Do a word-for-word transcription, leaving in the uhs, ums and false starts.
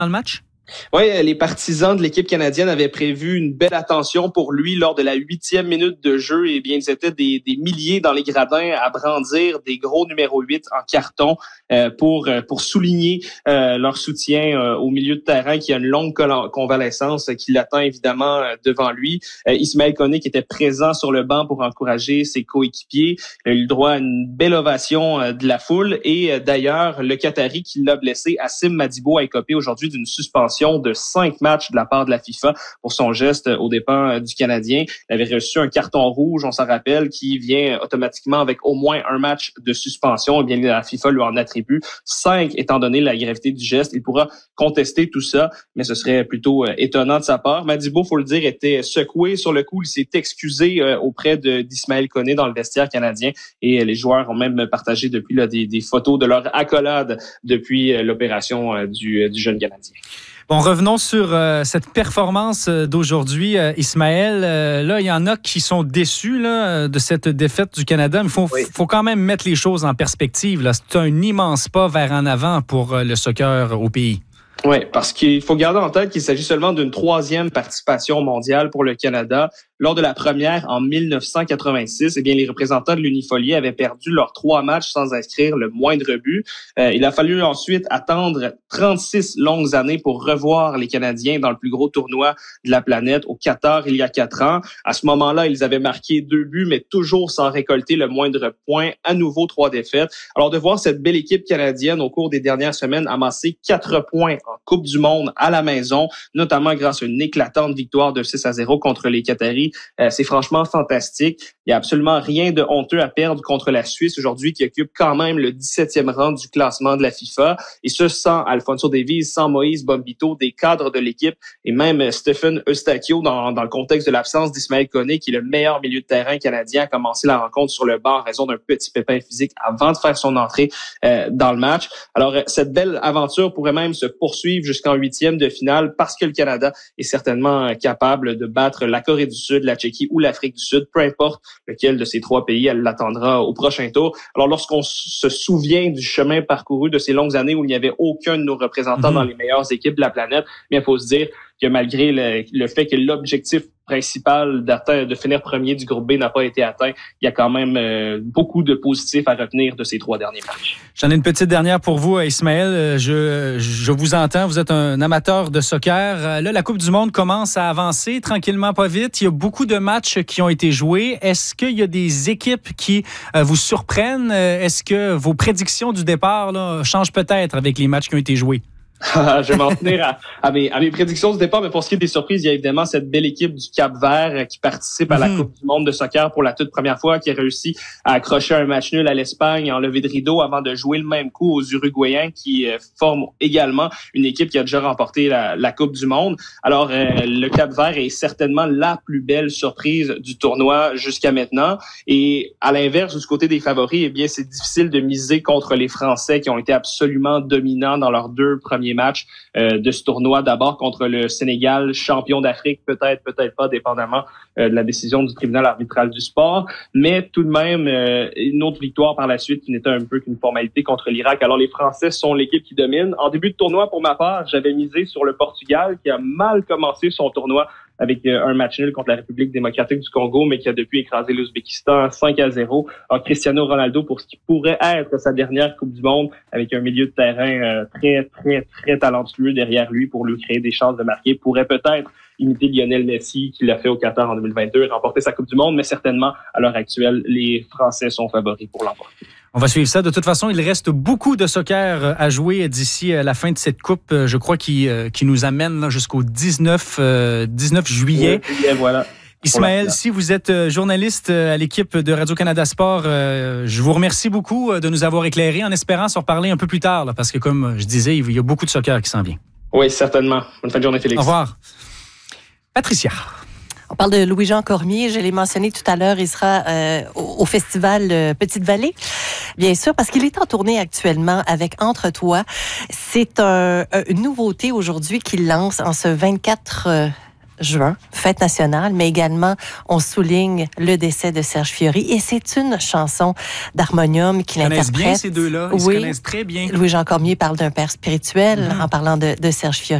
dans le match? Oui, les partisans de l'équipe canadienne avaient prévu une belle attention pour lui lors de la huitième minute de jeu. Eh bien, ils étaient des, des milliers dans les gradins à brandir des gros numéro huit en carton euh, pour pour souligner euh, leur soutien euh, au milieu de terrain qui a une longue convalescence euh, qui l'attend évidemment euh, devant lui. Euh, Ismaël Koné qui était présent sur le banc pour encourager ses coéquipiers. Il a eu le droit à une belle ovation euh, de la foule et euh, d'ailleurs, le Qatari qui l'a blessé, Hassim Madibo, a écopé aujourd'hui d'une suspension de cinq matchs de la part de la FIFA pour son geste aux dépens du Canadien. Il avait reçu un carton rouge, on s'en rappelle, qui vient automatiquement avec au moins un match de suspension. Eh bien, la FIFA lui en attribue cinq, étant donné la gravité du geste. Il pourra contester tout ça, mais ce serait plutôt euh, étonnant de sa part. Madibo, faut le dire, était secoué sur le coup. Il s'est excusé euh, auprès de, d'Ismaël Koné dans le vestiaire canadien et euh, les joueurs ont même partagé depuis là, des, des photos de leur accolade depuis euh, l'opération euh, du, euh, du jeune Canadien. Bon, revenons sur euh, cette performance d'aujourd'hui, euh, Ismaël. Euh, là, il y en a qui sont déçus là, de cette défaite du Canada, mais il faut, oui. faut quand même mettre les choses en perspective. Là. C'est un immense pas vers en avant pour euh, le soccer au pays. Oui, parce qu'il faut garder en tête qu'il s'agit seulement d'une troisième participation mondiale pour le Canada. Lors de la première, en dix-neuf cent quatre-vingt-six, eh bien, les représentants de l'Unifolier avaient perdu leurs trois matchs sans inscrire le moindre but. Euh, il a fallu ensuite attendre trente-six longues années pour revoir les Canadiens dans le plus gros tournoi de la planète au Qatar il y a quatre ans. À ce moment-là, ils avaient marqué deux buts, mais toujours sans récolter le moindre point. À nouveau, trois défaites. Alors, de voir cette belle équipe canadienne au cours des dernières semaines amasser quatre points en Coupe du Monde à la maison, notamment grâce à une éclatante victoire de six à zéro contre les Qataris. Euh, c'est franchement fantastique. Il n'y a absolument rien de honteux à perdre contre la Suisse aujourd'hui qui occupe quand même le dix-septième rang du classement de la FIFA. Et ce, sans Alfonso Davies, sans Moïse Bombito, des cadres de l'équipe et même Stephen Eustachio dans, dans le contexte de l'absence d'Ismaël Koné qui est le meilleur milieu de terrain canadien a commencé la rencontre sur le banc en raison d'un petit pépin physique avant de faire son entrée euh, dans le match. Alors, cette belle aventure pourrait même se poursuivre jusqu'en huitième de finale parce que le Canada est certainement capable de battre la Corée du Sud, la Tchéquie ou l'Afrique du Sud, peu importe lequel de ces trois pays elle l'attendra au prochain tour. Alors, lorsqu'on se souvient du chemin parcouru de ces longues années où il n'y avait aucun de nos représentants mmh. dans les meilleures équipes de la planète, bien, il faut se dire que malgré le, le fait que l'objectif principal d'atteindre, de finir premier du groupe B n'a pas été atteint, il y a quand même euh, beaucoup de positifs à retenir de ces trois derniers matchs. J'en ai une petite dernière pour vous, Ismaël. Je, je vous entends, vous êtes un amateur de soccer. Là, la Coupe du Monde commence à avancer tranquillement, pas vite. Il y a beaucoup de matchs qui ont été joués. Est-ce qu'il y a des équipes qui euh, vous surprennent? Est-ce que vos prédictions du départ là, changent peut-être avec les matchs qui ont été joués? Je vais m'en tenir à, à, mes, à mes prédictions du départ, mais pour ce qui est des surprises, il y a évidemment cette belle équipe du Cap-Vert qui participe à la mmh. Coupe du Monde de soccer pour la toute première fois, qui a réussi à accrocher un match nul à l'Espagne en levée de rideau avant de jouer le même coup aux Uruguayens qui euh, forment également une équipe qui a déjà remporté la, la Coupe du Monde. Alors, euh, le Cap-Vert est certainement la plus belle surprise du tournoi jusqu'à maintenant. Et à l'inverse, du côté des favoris, eh bien, c'est difficile de miser contre les Français qui ont été absolument dominants dans leurs deux premiers match euh, de ce tournoi, d'abord contre le Sénégal, champion d'Afrique, peut-être, peut-être pas, dépendamment euh, de la décision du tribunal arbitral du sport, mais tout de même euh, une autre victoire par la suite qui n'était un peu qu'une formalité contre l'Irak. Alors les Français sont l'équipe qui domine. En début de tournoi, pour ma part, j'avais misé sur le Portugal qui a mal commencé son tournoi avec un match nul contre la République démocratique du Congo, mais qui a depuis écrasé l'Ouzbékistan cinq à zéro. Alors, Cristiano Ronaldo, pour ce qui pourrait être sa dernière Coupe du Monde, avec un milieu de terrain euh, très, très, très talentueux derrière lui pour lui créer des chances de marquer, pourrait peut-être imiter Lionel Messi, qui l'a fait au Qatar en deux mille vingt-deux, et remporter sa Coupe du Monde, mais certainement, à l'heure actuelle, les Français sont favoris pour l'emporter. On va suivre ça. De toute façon, il reste beaucoup de soccer à jouer d'ici la fin de cette coupe, je crois, qui, qui nous amène jusqu'au dix-neuf juillet. Oui, voilà. Ismaël, si vous êtes journaliste à l'équipe de Radio-Canada Sport, je vous remercie beaucoup de nous avoir éclairés en espérant se reparler un peu plus tard, là, parce que comme je disais, il y a beaucoup de soccer qui s'en vient. Oui, certainement. Bonne fin de journée, Félix. Au revoir. Patricia. On parle de Louis-Jean Cormier, je l'ai mentionné tout à l'heure, il sera euh, au, au festival euh, Petite-Vallée, bien sûr, parce qu'il est en tournée actuellement avec Entre Toi. C'est un, une nouveauté aujourd'hui qu'il lance en ce vingt-quatre juin, fête nationale, mais également on souligne le décès de Serge Fiori et c'est une chanson d'harmonium qu'il interprète. Ils connaissent bien ces deux-là, ils oui. se connaissent très bien. Louis-Jean Cormier parle d'un père spirituel mm-hmm. en parlant de, de Serge Fiori.